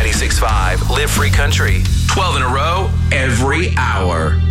96.5 Live Free Country. 12 in a row, every hour.